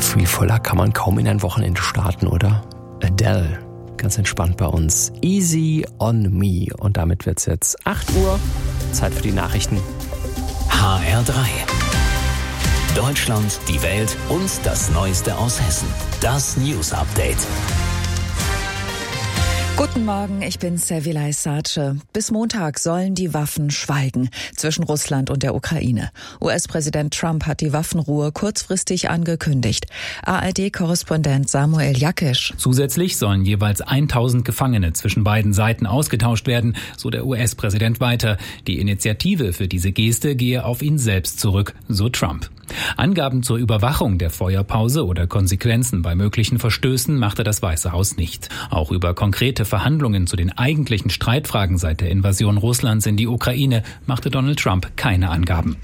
Freefuller kann man kaum in ein Wochenende starten, oder? Adele, ganz entspannt bei uns. Easy on me. Und damit wird's jetzt 8 Uhr. Zeit für die Nachrichten. HR3. Deutschland, die Welt und das Neueste aus Hessen. Das News Update. Guten Morgen, ich bin Servilay Sace. Bis Montag sollen die Waffen schweigen zwischen Russland und der Ukraine. US-Präsident Trump hat die Waffenruhe kurzfristig angekündigt. ARD-Korrespondent Samuel Jakisch. Zusätzlich sollen jeweils 1000 Gefangene zwischen beiden Seiten ausgetauscht werden, so der US-Präsident weiter. Die Initiative für diese Geste gehe auf ihn selbst zurück, so Trump. Angaben zur Überwachung der Feuerpause oder Konsequenzen bei möglichen Verstößen machte das Weiße Haus nicht. Auch über konkrete Verhandlungen zu den eigentlichen Streitfragen seit der Invasion Russlands in die Ukraine machte Donald Trump keine Angaben.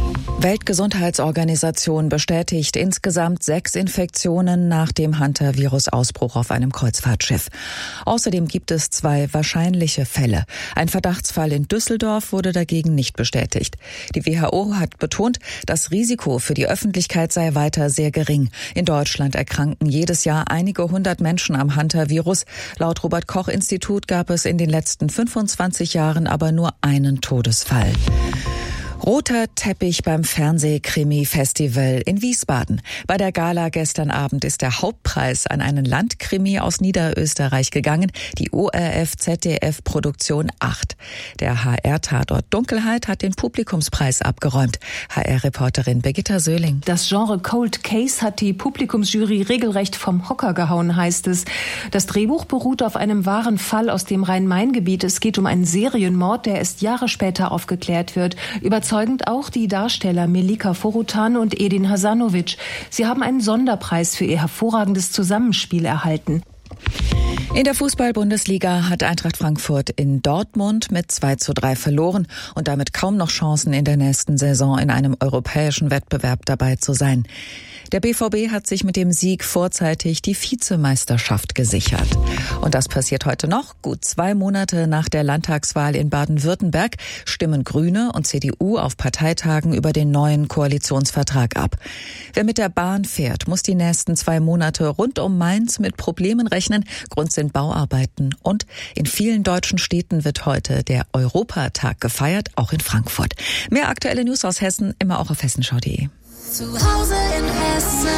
Weltgesundheitsorganisation bestätigt insgesamt 6 Infektionen nach dem Hantavirus-Ausbruch auf einem Kreuzfahrtschiff. Außerdem gibt es 2 wahrscheinliche Fälle. Ein Verdachtsfall in Düsseldorf wurde dagegen nicht bestätigt. Die WHO hat betont, das Risiko für die Öffentlichkeit sei weiter sehr gering. In Deutschland erkranken jedes Jahr einige 100 Menschen am Hantavirus. Laut Robert-Koch-Institut gab es in den letzten 25 Jahren aber nur einen Todesfall. Roter Teppich beim Fernsehkrimi-Festival in Wiesbaden. Bei der Gala gestern Abend ist der Hauptpreis an einen Landkrimi aus Niederösterreich gegangen, die ORF-ZDF-Produktion 8. Der HR-Tatort Dunkelheit hat den Publikumspreis abgeräumt. HR-Reporterin Birgitta Söhling. Das Genre Cold Case hat die Publikumsjury regelrecht vom Hocker gehauen, heißt es. Das Drehbuch beruht auf einem wahren Fall aus dem Rhein-Main-Gebiet. Es geht um einen Serienmord, der erst Jahre später aufgeklärt wird. Überzeugend auch die Darsteller Melika Forutan und Edin Hasanovic. Sie haben einen Sonderpreis für ihr hervorragendes Zusammenspiel erhalten. In der Fußball-Bundesliga hat Eintracht Frankfurt in Dortmund mit 2:3 verloren und damit kaum noch Chancen in der nächsten Saison in einem europäischen Wettbewerb dabei zu sein. Der BVB hat sich mit dem Sieg vorzeitig die Vizemeisterschaft gesichert. Und das passiert heute noch. Gut 2 Monate nach der Landtagswahl in Baden-Württemberg stimmen Grüne und CDU auf Parteitagen über den neuen Koalitionsvertrag ab. Wer mit der Bahn fährt, muss die nächsten 2 Monate rund um Mainz mit Problemen rechnen. Grund sind Bauarbeiten. Und in vielen deutschen Städten wird heute der Europatag gefeiert, auch in Frankfurt. Mehr aktuelle News aus Hessen, immer auch auf hessenschau.de. Zu Hause in Hessen.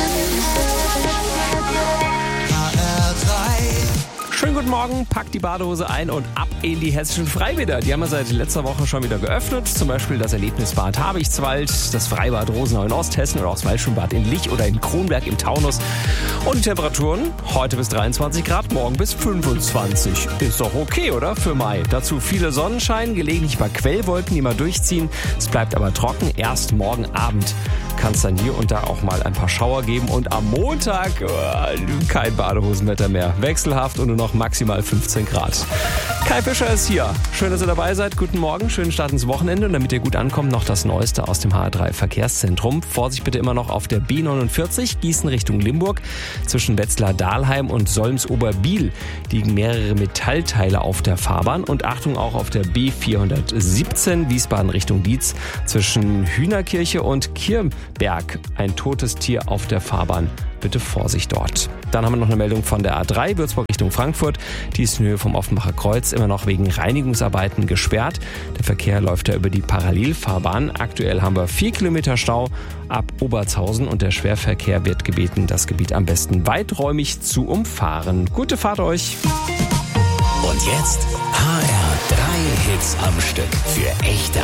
HR3. Schönen guten Morgen, packt die Badehose ein und ab in die hessischen Freibäder. Die haben wir seit letzter Woche schon wieder geöffnet. Zum Beispiel das Erlebnisbad Habichtswald, das Freibad Rosenau in Osthessen oder auch das Waldschwimmbad in Lich oder in Kronberg im Taunus. Und die Temperaturen heute bis 23 Grad, morgen bis 25. Ist doch okay, oder? Für Mai. Dazu viele Sonnenschein, gelegentlich ein paar Quellwolken, die mal durchziehen. Es bleibt aber trocken. Erst morgen Abend kann es dann hier und da auch mal ein paar Schauer geben. Und am Montag kein Badehosenwetter mehr. Wechselhaft und nur noch maximal 15 Grad. Kai Fischer ist hier. Schön, dass ihr dabei seid. Guten Morgen, schönen Start ins Wochenende. Und damit ihr gut ankommt, noch das Neueste aus dem HR3 Verkehrszentrum. Vorsicht bitte immer noch auf der B49, Gießen Richtung Limburg. Zwischen Wetzlar-Dahlheim und Solms-Oberbiel liegen mehrere Metallteile auf der Fahrbahn. Und Achtung auch auf der B417, Wiesbaden Richtung Dietz. Zwischen Hühnerkirche und Kirchberg ein totes Tier auf der Fahrbahn. Bitte Vorsicht dort. Dann haben wir noch eine Meldung von der A3 Würzburg Richtung Frankfurt. Die ist in Höhe vom Offenbacher Kreuz immer noch wegen Reinigungsarbeiten gesperrt. Der Verkehr läuft da über die Parallelfahrbahn. Aktuell haben wir 4 Kilometer Stau ab Obertshausen und der Schwerverkehr wird gebeten, das Gebiet am besten weiträumig zu umfahren. Gute Fahrt euch! Und jetzt HR3 Hits am Stück für echte